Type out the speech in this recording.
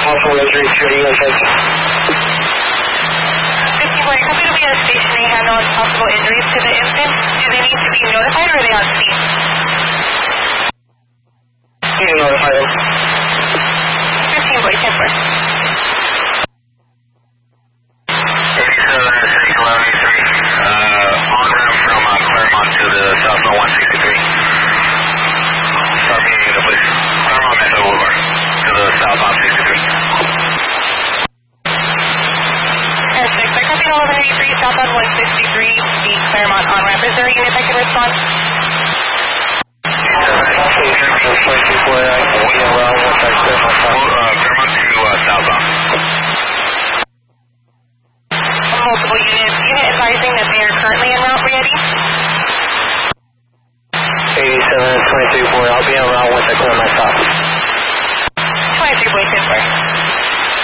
possible injuries to any USS. 54, copy to be at a station to handle possible injuries to the infant. Do they need to be notified or are they on scene? You can notify them. 15, boy, 10 4. On-ramp from Claremont to the southbound 163. Start meeting the place. Claremont Metro Boulevard to the southbound 63. Air 6, I copy 1183, southbound 163, the Claremont on-ramp. Is there a unit that can respond? Also, I can be around once I step on top. Claremont to southbound. Multiple units. Unit advising that they are currently en route, ready?